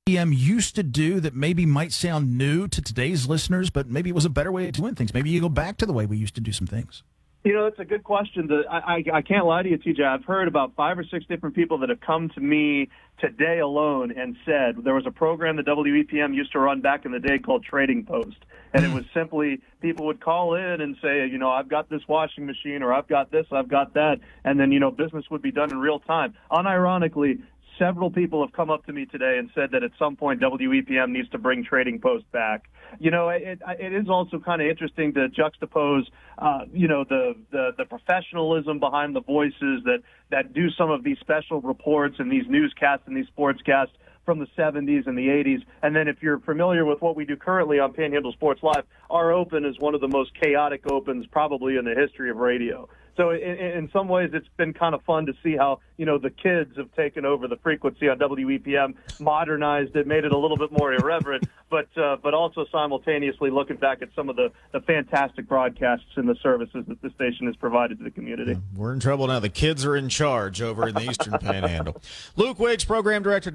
WEPM used to do that maybe might sound new to today's listeners, but maybe it was a better way of doing things? Maybe you go back to the way we used to do some things. It's a good question. I can't lie to you, TJ. I've heard about 5 or 6 different people that have come to me today alone and said there was a program that WEPM used to run back in the day called Trading Post. And it was simply people would call in and say, I've got this washing machine, or I've got this, I've got that. And then, business would be done in real time. Unironically, several people have come up to me today and said that at some point WEPM needs to bring Trading Post back. It is also kind of interesting to juxtapose, the professionalism behind the voices that do some of these special reports and these newscasts and these sportscasts from the 70s and the 80s. And then if you're familiar with what we do currently on Panhandle Sports Live, our open is one of the most chaotic opens probably in the history of radio. So in some ways, it's been kind of fun to see how, the kids have taken over the frequency on WEPM, modernized it, made it a little bit more irreverent, but also simultaneously looking back at some of the fantastic broadcasts and the services that the station has provided to the community. We're in trouble now. The kids are in charge over in the Eastern Panhandle. Luke Wiggs, Program Director,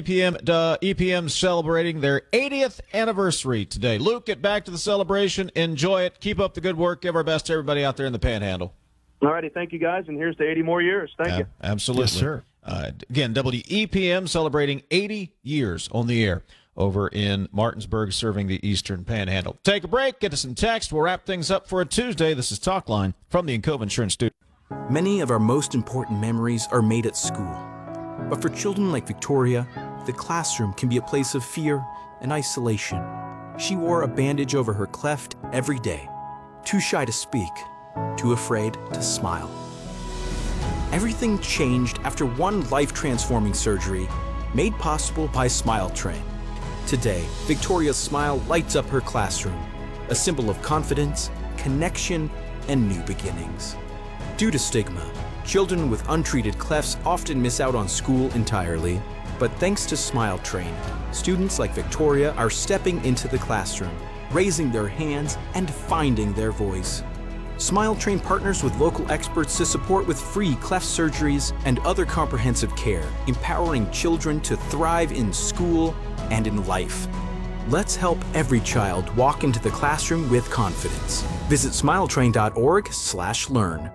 EPM, celebrating their 80th anniversary today. Luke, get back to the celebration. Enjoy it. Keep up the good work. Give our best to everybody out there in the Panhandle. All righty, thank you, guys, and here's to 80 more years. Thank you. Absolutely. Yes, sir. Again, WEPM celebrating 80 years on the air over in Martinsburg, serving the Eastern Panhandle. Take a break, get us some text. We'll wrap things up for a Tuesday. This is Talk Line from the Encova Insurance Studio. Many of our most important memories are made at school. But for children like Victoria, the classroom can be a place of fear and isolation. She wore a bandage over her cleft every day, too shy to speak, too afraid to smile. Everything changed after one life-transforming surgery made possible by Smile Train. Today, Victoria's smile lights up her classroom, a symbol of confidence, connection, and new beginnings. Due to stigma, children with untreated clefts often miss out on school entirely, but thanks to Smile Train, students like Victoria are stepping into the classroom, raising their hands, and finding their voice. Smile Train partners with local experts to support with free cleft surgeries and other comprehensive care, empowering children to thrive in school and in life. Let's help every child walk into the classroom with confidence. Visit smiletrain.org/learn.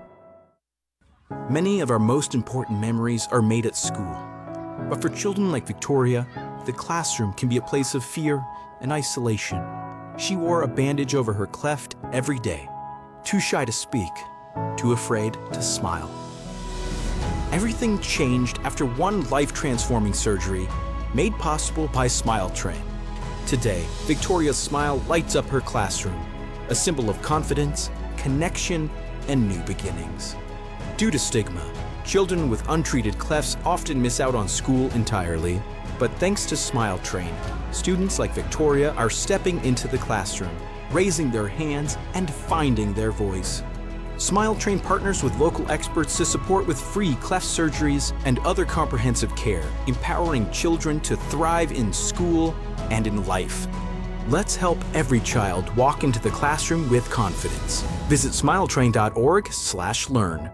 Many of our most important memories are made at school. But for children like Victoria, the classroom can be a place of fear and isolation. She wore a bandage over her cleft every day, too shy to speak, too afraid to smile. Everything changed after one life-transforming surgery made possible by Smile Train. Today, Victoria's smile lights up her classroom, a symbol of confidence, connection, and new beginnings. Due to stigma, children with untreated clefts often miss out on school entirely, but thanks to Smile Train, students like Victoria are stepping into the classroom, raising their hands, and finding their voice. Smile Train partners with local experts to support with free cleft surgeries and other comprehensive care, empowering children to thrive in school and in life. Let's help every child walk into the classroom with confidence. Visit smiletrain.org/learn.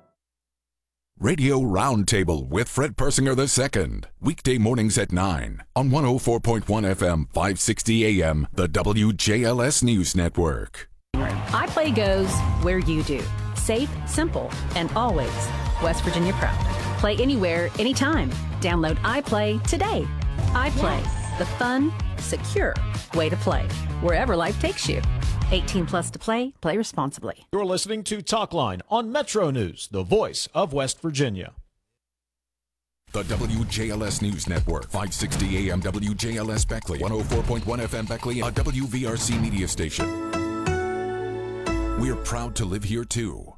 Radio Roundtable with Fred Persinger II. Weekday mornings at 9 on 104.1 FM, 560 AM, the WJLS News Network. iPlay goes where you do. Safe, simple, and always West Virginia proud. Play anywhere, anytime. Download iPlay today. iPlay, the fun, secure way to play. Wherever life takes you. 18 plus to play. Play responsibly. You're listening to Talk Line on Metro News, the voice of West Virginia. The WJLS News Network, 560 AM WJLS Beckley, 104.1 FM Beckley, a WVRC media station. We're proud to live here too.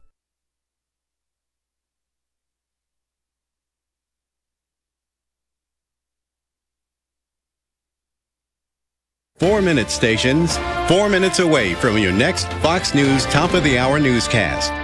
Four-minute stations, 4 minutes away from your next Fox News top of the hour newscast.